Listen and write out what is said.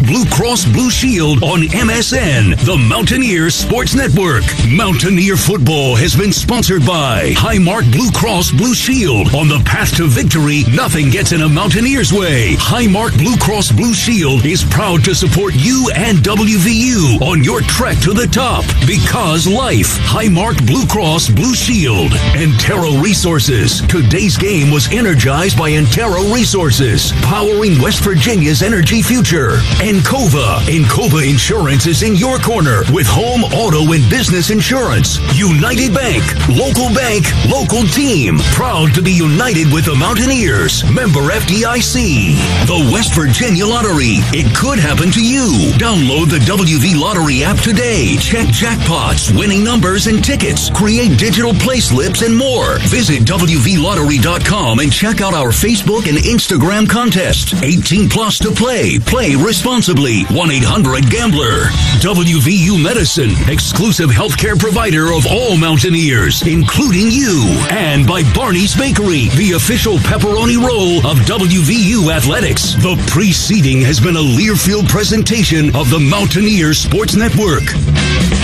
Blue Cross Blue Shield on MSN, the Mountaineer Sports Network. Mountaineer football has been sponsored by Highmark Blue Cross Blue Shield. On the path to victory, nothing gets in a Mountaineer's way. Highmark Blue Cross Blue Shield is proud to support you and WVU on your trek to the top. Because life. Highmark Blue Cross Blue Shield. Antero Resources. Today's game was energized by Antero Resources, powering West Virginia's energy future. Encova. Encova Insurance is in your corner with home, auto, and business insurance. United Bank. Local bank, local team. Proud to be united with the Mountaineers. Member FDIC. The West Virginia Lottery. It could happen to you. Download the WV Lottery app today. Check jackpots, winning numbers, and tickets. Create digital play slips and more. Visit WVLottery.com and check out our Facebook and Instagram contest. 18 plus to play. Play responsibly. 1-800-GAMBLER. WVU Medicine, exclusive healthcare provider of all Mountaineers, including you. And by Barney's Bakery, the official pepperoni roll of WVU Athletics. The preceding has been a Learfield presentation of the Mountaineer Sports Network.